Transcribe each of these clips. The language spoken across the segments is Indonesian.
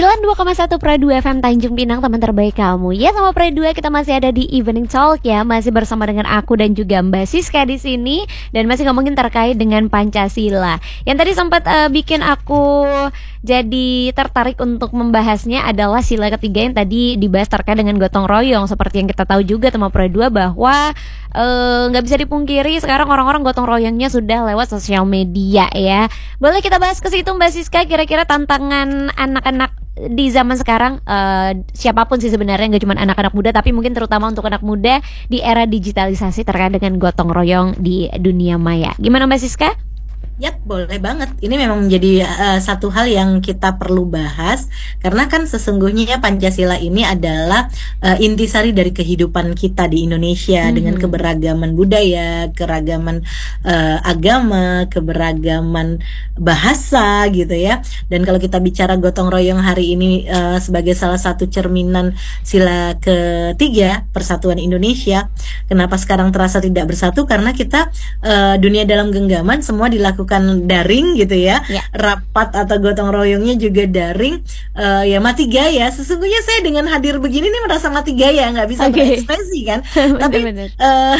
92,1 Pro 2 FM Tanjung Pinang, teman terbaik kamu. Ya, sama Pro 2 kita masih ada di Evening Talk ya, masih bersama dengan aku dan juga Mbak Siska di sini dan masih ngomongin terkait dengan Pancasila. Yang tadi sempat bikin aku jadi tertarik untuk membahasnya adalah sila ketiga yang tadi dibahas terkait dengan gotong royong. Seperti yang kita tahu juga teman Pro 2 bahwa nggak bisa dipungkiri sekarang orang-orang gotong royongnya sudah lewat sosial media ya. Boleh kita bahas ke situ Mbak Siska, kira-kira tantangan anak-anak di zaman sekarang, siapapun sih sebenarnya, nggak cuma anak-anak muda tapi mungkin terutama untuk anak muda di era digitalisasi terkait dengan gotong royong di dunia maya. Gimana Mbak Siska? Ya, boleh banget. Ini memang menjadi satu hal yang kita perlu bahas karena kan sesungguhnya Pancasila ini adalah intisari dari kehidupan kita di Indonesia dengan keberagaman budaya, keragaman agama, keberagaman bahasa gitu ya. Dan kalau kita bicara gotong royong hari ini sebagai salah satu cerminan sila ketiga Persatuan Indonesia, kenapa sekarang terasa tidak bersatu? Karena kita dunia dalam genggaman semua dilakukan daring gitu ya. Rapat atau gotong royongnya juga daring, ya mati gaya. Sesungguhnya saya dengan hadir begini nih merasa mati gaya, nggak bisa berekspresi kan. Tapi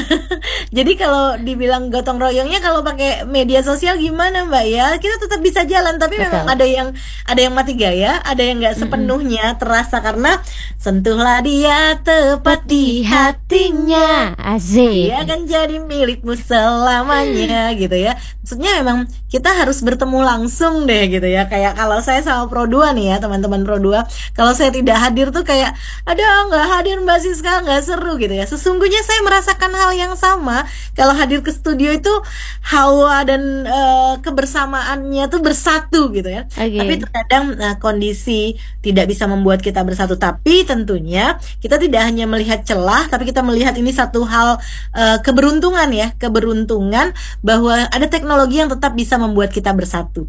jadi kalau dibilang gotong royongnya kalau pakai media sosial gimana Mbak ya, kita tetap bisa jalan. Tapi memang ada yang mati gaya, ada yang nggak sepenuhnya terasa karena sentuhlah dia tepat di hatinya, Asik. dia akan jadi milikmu selamanya gitu ya. Maksudnya memang kita harus bertemu langsung deh gitu ya. Kayak kalau saya sama Pro 2 nih ya, teman-teman Pro 2, kalau saya tidak hadir tuh kayak ada nggak hadir Mbak Siska, nggak seru gitu ya. Sesungguhnya saya merasakan hal yang sama. Kalau hadir ke studio itu hawa dan kebersamaannya tuh bersatu gitu ya. Tapi terkadang kondisi tidak bisa membuat kita bersatu. Tapi tentunya kita tidak hanya melihat celah, tapi kita melihat ini satu hal keberuntungan ya, keberuntungan bahwa ada teknologi yang tetap bisa membuat kita bersatu.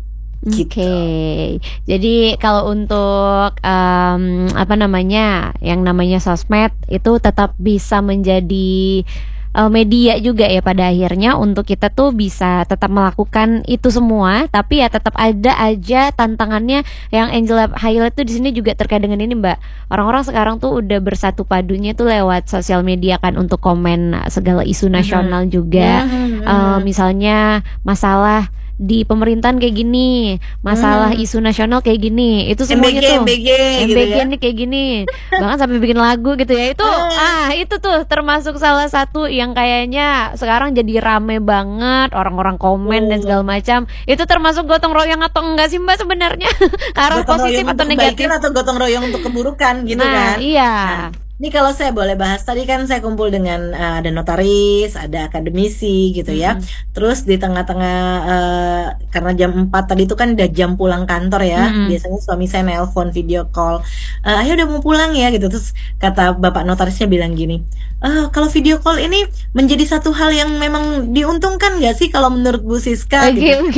Oke. Jadi kalau untuk yang namanya sosmed itu tetap bisa menjadi media juga ya pada akhirnya untuk kita tuh bisa tetap melakukan itu semua, tapi ya tetap ada aja tantangannya. Yang Angela highlight tuh di sini juga terkait dengan ini Mbak. Orang-orang sekarang tuh udah bersatu padunya tuh lewat sosial media kan untuk komen segala isu nasional juga. Misalnya masalah di pemerintahan kayak gini, masalah isu nasional kayak gini, itu semuanya MBG MBG gitu ya. nih kayak gini, bahkan sampai bikin lagu gitu ya. Itu tuh termasuk salah satu yang kayaknya sekarang jadi rame banget, orang-orang komen dan segala macam. Itu termasuk gotong royong atau enggak sih Mbak sebenarnya? Karena positif atau negatif? Atau gotong royong untuk keburukan gitu kan? Iya. Ini kalau saya boleh bahas, tadi kan saya kumpul dengan ada notaris, ada akademisi gitu ya. Terus di tengah-tengah karena jam 4 tadi itu kan udah jam pulang kantor ya. Biasanya suami saya nelpon video call, ayo udah mau pulang ya gitu. Terus kata bapak notarisnya bilang gini, kalau video call ini menjadi satu hal yang memang diuntungkan gak sih kalau menurut Bu Siska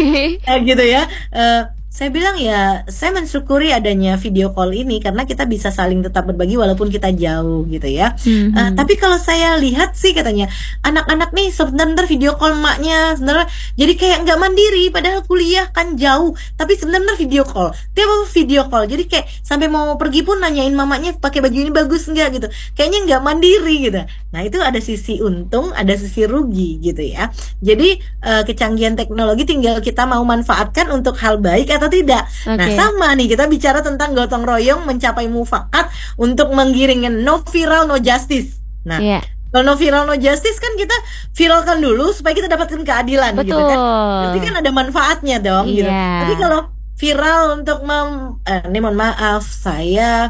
gitu ya. Saya bilang ya, saya mensyukuri adanya video call ini karena kita bisa saling tetap berbagi walaupun kita jauh gitu ya. Tapi kalau saya lihat sih katanya anak-anak nih sebentar video call maknya, sebenarnya jadi kayak nggak mandiri padahal kuliah kan jauh. Tapi sebentar video call, tiap video call, jadi kayak sampai mau pergi pun nanyain mamanya pakai baju ini bagus nggak gitu. Kayaknya nggak mandiri gitu. Nah itu ada sisi untung, ada sisi rugi gitu ya. Jadi kecanggihan teknologi tinggal kita mau manfaatkan untuk hal baik atau tidak. Nah sama nih kita bicara tentang gotong royong mencapai mufakat untuk menggiringkan no viral no justice. Nah kalau no viral no justice kan kita viralkan dulu supaya kita dapatkan keadilan. Gitu kan. Berarti kan ada manfaatnya dong gitu. Tapi kalau viral untuk ini mohon maaf, saya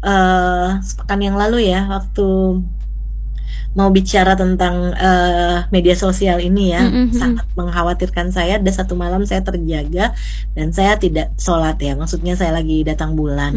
sepekan yang lalu ya waktu mau bicara tentang media sosial ini ya, sangat mengkhawatirkan saya. Ada satu malam saya terjaga dan saya tidak sholat ya, maksudnya saya lagi datang bulan.